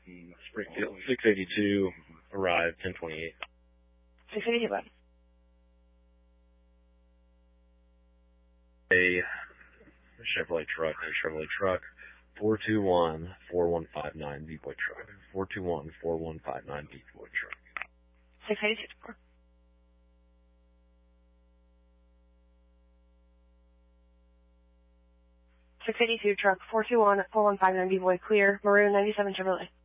Springfield 682, arrive 1028. 682, bud. A Chevrolet truck, 421-4159 B-Boy truck. 421-4159 B-Boy truck. 682, bro. 682 truck, 421-4159 B-Boy, clear, maroon 97 Chevrolet.